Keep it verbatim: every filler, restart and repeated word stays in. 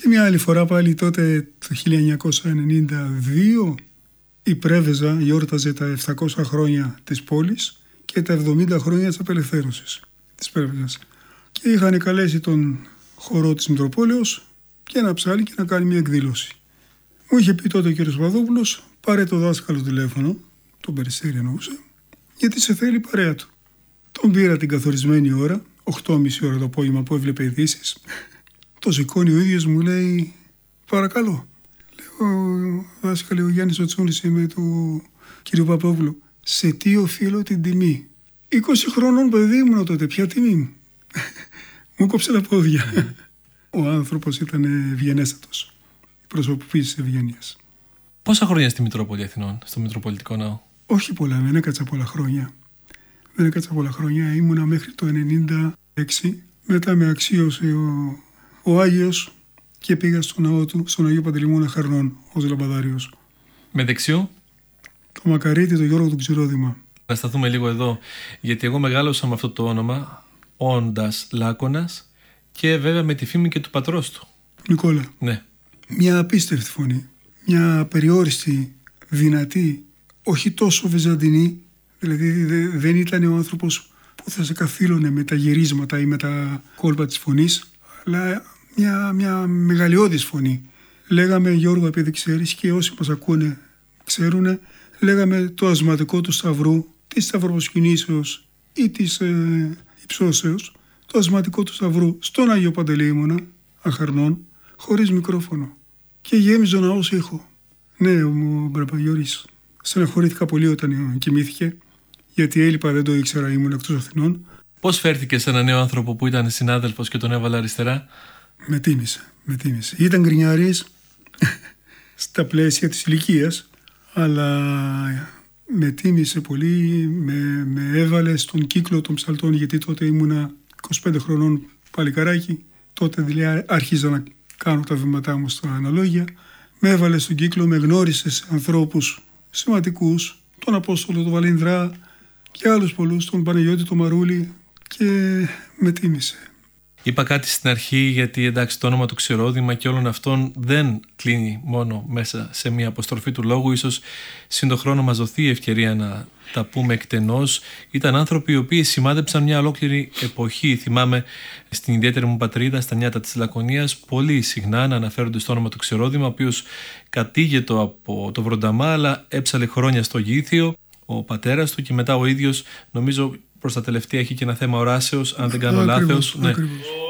Και μια άλλη φορά πάλι τότε το χίλια εννιακόσια ενενήντα δύο η Πρέβεζα γιόρταζε τα επτακόσια χρόνια της πόλης και τα εβδομήντα χρόνια της απελευθέρωσης της Πρέβεζας. Και είχαν καλέσει τον χορό της Μητροπόλεως και ένα ψάλι και να κάνει μια εκδήλωση. Μου είχε πει τότε ο κ. Παδόπουλος, πάρε το δάσκαλο τηλέφωνο, τον Περιστέρη εννοούσε, γιατί σε θέλει παρέα του. Τον πήρα την καθορισμένη ώρα, οκτώ και μισή ώρα το απόγευμα που έβλεπε ειδήσεις. Το σηκώνει ο ίδιος, μου λέει, παρακαλώ. Λέω, δάσκαλε, ο Γιάννης ο Τσούνης είμαι του κ. Παπόπουλου. Σε τι οφείλω την τιμή? είκοσι χρονών παιδί ήμουν τότε, ποια τιμή μου? Μου κόψε τα πόδια. Ο άνθρωπος ήταν ευγενέστατος. Η προσωποποίηση της ευγένειας. Πόσα χρόνια στη Μητρόπολη Αθηνών, στο Μητροπολιτικό Ναό? Όχι πολλά, δεν έκατσα πολλά χρόνια. Δεν έκατσα πολλά χρόνια. Ήμουνα μέχρι το ενενήντα έξι. Μετά με αξίωσε ο, ο Άγιος και πήγα στο ναό του, στον Αγίο Παντελεημόνα Χαρνών, ως λαμπαδάριος. Με δεξιό? Το Μακαρίτη, το Γιώργο του Ξηρόδημα. Να σταθούμε λίγο εδώ, γιατί εγώ μεγάλωσα με αυτό το όνομα, όντας Λάκωνας, και βέβαια με τη φήμη και του πατρός του. Νικόλα. Ναι. Μια απίστευτη φωνή. Μια περιόριστη, δυνατή, όχι τόσο βυζαντινή. Δηλαδή δεν ήταν ο άνθρωπος που θα σε καθήλωνε με τα γυρίσματα ή με τα κόλπα της φωνής, αλλά μια, μια μεγαλειώδης φωνή. Λέγαμε, Γιώργο, επειδή ξέρεις και όσοι μας ακούνε ξέρουνε, λέγαμε το ασματικό του σταυρού, της σταυροπροσκυνήσεως ή της ε, υψώσεως, το ασματικό του σταυρού στον Άγιο Παντελεήμονα Αχαρνών, χωρίς μικρόφωνο. Και γέμιζε ο ναός ήχο. Ναι, ο Μπραπαγιώρης. Στεναχωρήθηκα πολύ όταν κοιμήθηκε, γιατί έλειπα, δεν το ήξερα, ήμουν εκτός Αθηνών. Πώς φέρθηκε σε έναν νέο άνθρωπο που ήταν συνάδελφος και τον έβαλε αριστερά? Με τίμησε, με τίμησε. Ήταν γκρινιάρης στα πλαίσια της ηλικίας, αλλά με τίμησε πολύ, με, με έβαλε στον κύκλο των ψαλτών, γιατί τότε ήμουνα είκοσι πέντε χρονών παλικαράκι, τότε δηλαδή άρχιζα να κάνω τα βήματά μου στα αναλόγια. Με έβαλε στον κύκλο, με γνώρισε σε ανθρώπους σημαντικούς, τον Απόστολο, τον Βαλινδρά και άλλους πολλούς, τον Παναγιώτη, τον Μαρούλη, και με τίμησε. Είπα κάτι στην αρχή, γιατί εντάξει, το όνομα του Ξηρόδημα και όλων αυτών δεν κλείνει μόνο μέσα σε μια αποστροφή του λόγου. Ίσως σύν το χρόνο μας δοθεί η ευκαιρία να τα πούμε εκτενώς. Ήταν άνθρωποι οι οποίοι σημάδεψαν μια ολόκληρη εποχή. Θυμάμαι στην ιδιαίτερη μου πατρίδα, στα νιάτα της Λακωνίας, πολύ συχνά να αναφέρονται στο όνομα του Ξηρόδημα, ο οποίος κατήγετο από το Βρονταμά, αλλά έψαλε χρόνια στο Γήθιο, ο πατέρας του, και μετά ο ίδιος, νομίζω προς τα τελευταία έχει και ένα θέμα οράσεως, αν δεν κάνω λάθος. Ναι.